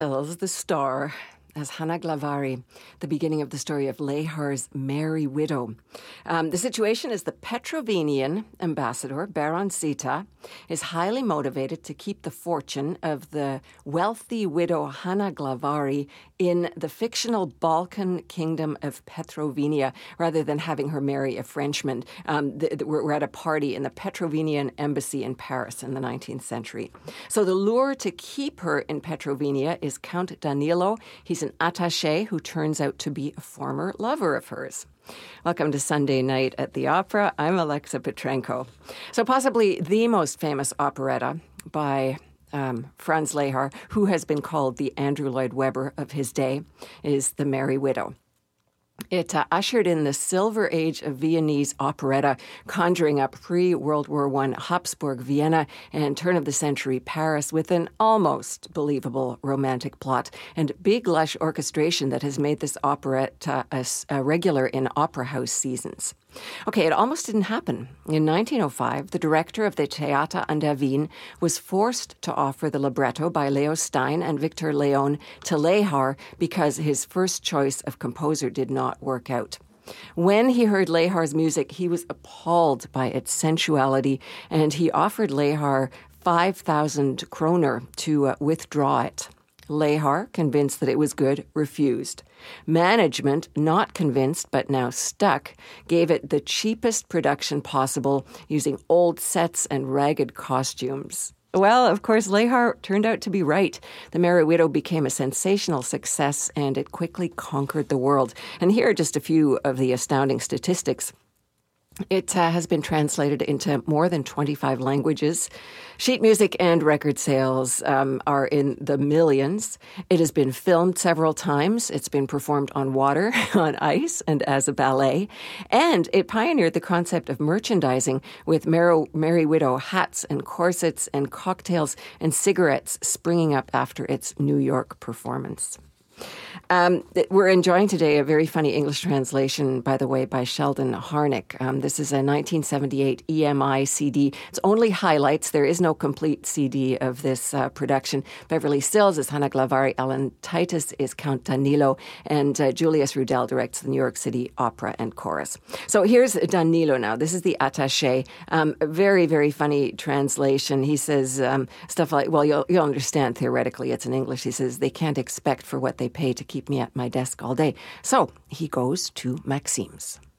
The star as Hannah Glavari, the beginning of the story of Lehar's Merry Widow. The situation is the Petrovenian ambassador, Baron Zita, is highly motivated to keep the fortune of the wealthy widow Hannah Glavari in the fictional Balkan kingdom of Petrovenia, rather than having her marry a Frenchman. We're at a party in the Petrovenian embassy in Paris in the 19th century. So the lure to keep her in Petrovenia is Count Danilo. He's an attaché who turns out to be a former lover of hers. Welcome to Sunday Night at the Opera. I'm Alexa Petrenko. So possibly the most famous operetta by Franz Lehar, who has been called the Andrew Lloyd Webber of his day, is The Merry Widow. It ushered in the silver age of Viennese operetta, conjuring up pre-World War I Habsburg Vienna and turn-of-the-century Paris with an almost believable romantic plot and big, lush orchestration that has made this operetta a regular in opera house seasons. Okay, it almost didn't happen. In 1905, the director of the Theater an der Wien was forced to offer the libretto by Leo Stein and Victor Leon to Lehar because his first choice of composer did not work out. When he heard Lehar's music, he was appalled by its sensuality, and he offered Lehar 5,000 kroner to withdraw it. Lehar, convinced that it was good, refused. Management, not convinced but now stuck, gave it the cheapest production possible using old sets and ragged costumes. Well, of course, Lehar turned out to be right. The Merry Widow became a sensational success and it quickly conquered the world. And here are just a few of the astounding statistics. It has been translated into more than 25 languages. Sheet music and record sales are in the millions. It has been filmed several times. It's been performed on water, on ice, and as a ballet. And it pioneered the concept of merchandising with Merry Widow hats and corsets and cocktails and cigarettes springing up after its New York performance. We're enjoying today a very funny English translation, by the way, by Sheldon Harnick. This is a 1978 EMI CD. It's only highlights. There is no complete CD of this production. Beverly Sills is Hannah Glavari, Alan Titus is Count Danilo, and Julius Rudel directs the New York City Opera and Chorus. So here's Danilo now. This is the attaché. A very, very funny translation. He says stuff like, well, you'll understand theoretically it's in English. He says, they can't expect for what they pay to keep me at my desk all day. So he goes to Maxime's.